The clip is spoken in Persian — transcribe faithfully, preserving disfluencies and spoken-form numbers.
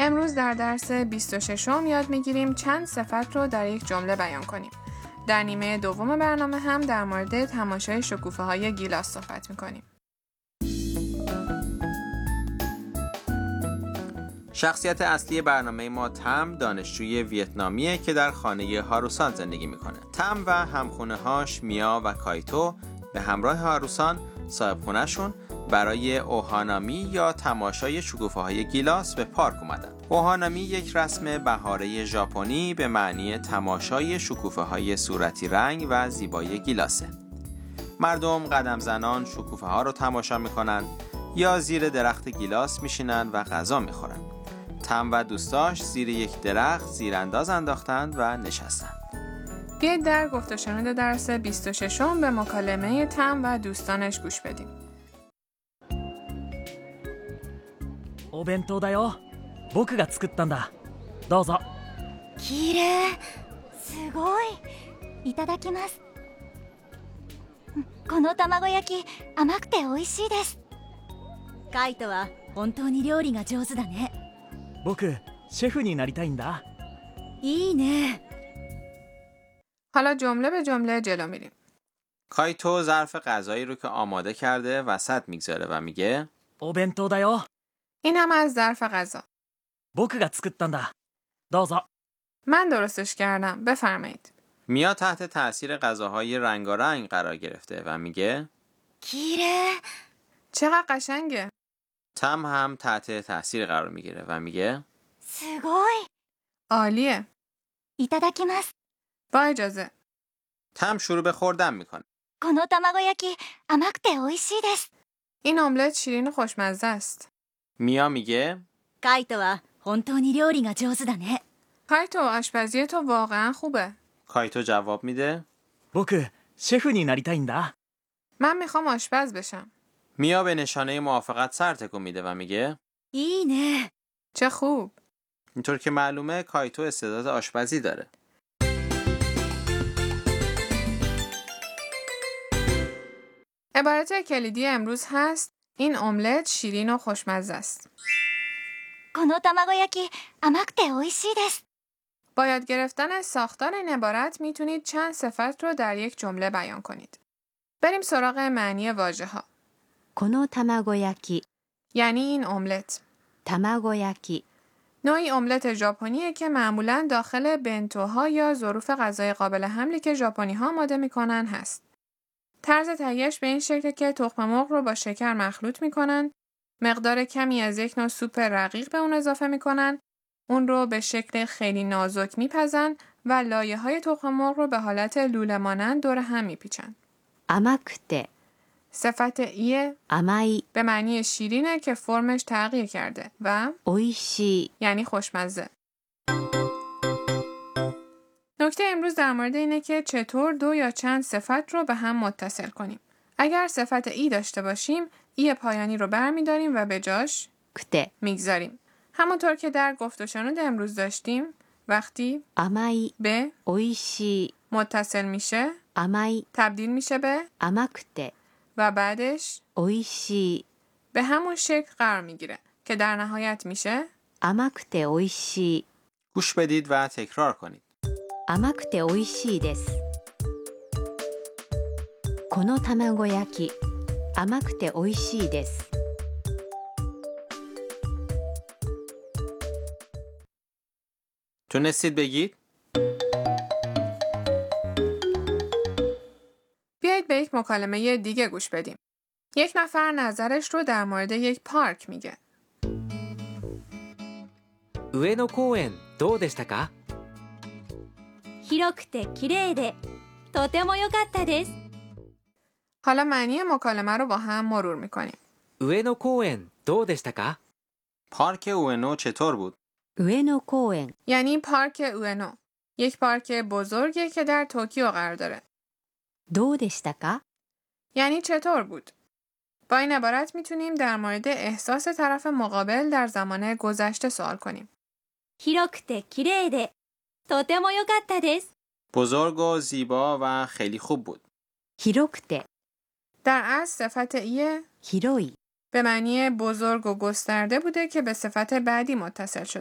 امروز در درس بیست و شش یاد میگیریم چند صفت رو در یک جمله بیان کنیم. در نیمه دوم برنامه هم در مورد تماشای شکوفه های گیلاس صحبت میکنیم. شخصیت اصلی برنامه ما تم دانشجوی ویتنامیه که در خانه هاروسان زندگی میکنه. تم و همخونه هاش میا و کایتو به همراه هاروسان صاحب خونه‌شون برای اوهانامی یا تماشای شکوفه های گیلاس به پارک اومدن. اوهانامی یک رسم بهاره ژاپنی به معنی تماشای شکوفه های صورتی رنگ و زیبای گیلاسه. مردم قدم زنان شکوفه ها رو تماشا میکنن یا زیر درخت گیلاس میشینن و غذا میخورن. تم و دوستاش زیر یک درخت زیرانداز انداختند و نشستند. بیایید در گفت و شنود درس بیست و شش به مکالمه تم و دوستانش گوش بدیم. お弁当だよ。僕が作ったんだ。どうぞ。 きれい。すごい。いただきます。この卵焼き甘くて美味しいです。カイトは本当に料理が上手だね。 僕シェフになりたいんだ。 いいね。 حالا جمله به جمله جلو میریم. کایتو ظرف غذایی رو که آماده کرده وسط میگذاره و میگه お弁当だよ。 این هم از ظرف غذا. 僕が作ったんだ。どうぞ。 من درستش کردم. بفرمایید. میا تحت تأثیر غذاهای رنگارنگ قرار گرفته و میگه きれい。 چقدر قشنگه. تم هم تحت تأثیر قرار میگیره و میگه すごい。 عالیه. いただきます。 با اجازه. تم شروع به خوردن میکنه. この卵焼き甘くて美味しいです。 این املت شیرین و خوشمزه است. میا میگه カイトは本当に料理が上手だね。 کایتو آشپزی تو واقعا خوبه. کایتو جواب میده 僕シェフになりたいんだ。 من میخوام آشپز بشم. میا به نشانه موافقت سر تکون میده و میگه いいね。 چه خوب. اینطور که معلومه کایتو استعداد آشپزی داره. عبارت کلیدی امروز هست این املت شیرین و خوشمزه است. この卵焼き甘くて美味しいです。 با یاد گرفتن ساختار این عبارت میتونید چند صفت رو در یک جمله بیان کنید. بریم سراغ معنی واژه ها. この卵焼き یعنی این املت. 卵焼き نوعی املت ژاپنیه که معمولاً داخل بنتوها یا ظروف غذای قابل حملی که ژاپنی ها آماده میکنن هست. طرز تهیه‌اش به این شکل که تخم مرغ رو با شکر مخلوط میکنن، مقدار کمی از یک نوع سوپ رقیق به اون اضافه میکنن، اون رو به شکل خیلی نازک میپزن و لایه‌های تخم مرغ رو به حالت لوله مانند دور هم میپیچن. 甘くて صفت ای 甘い به معنی شیرینه که فرمش تغییر کرده و 美味しい یعنی خوشمزه. نکته امروز در مورد اینه که چطور دو یا چند صفت رو به هم متصل کنیم. اگر صفت ای داشته باشیم، ای پایانی رو برمی‌داریم و به جاش くて میگذاریم. همونطور که در گفت و شنود امروز داشتیم، وقتی 甘い به 美味しい متصل میشه، 甘い تبدیل میشه به 甘くて و بعدش 美味しい به همون شکل قرار میگیره که در نهایت میشه 甘くて美味しい گوش بدید و تکرار کنید. 甘くて美味しいです。この卵焼き甘くて美味しいです。 تونستید بگید؟ بیایید به یک مکالمه دیگه گوش بدیم. یک نفر نظرش رو در مورد یک پارک میگه. 上野公園どうでしたか？ 広くて綺麗でとても良かったです。 حالا معنی مکالمه رو با هم مرور میکنیم. 上野公園どうでしたか？ پارک اوئنو چطور بود؟ 上野公園 یعنی پارک اوئنو. یک پارک بزرگه که در توکیو قرار داره. どうでしたか یعنی چطور بود؟ با این عبارت میتونیم در مورد احساس طرف مقابل در زمان گذشته سوال کنیم. 広くて綺麗でとても良かったです。 بزرگ و زیبا و خیلی خوب بود. 広くて در اصل صفت ای 広い به معنی بزرگ و گسترده بوده که به صفت بعدی متصل شده.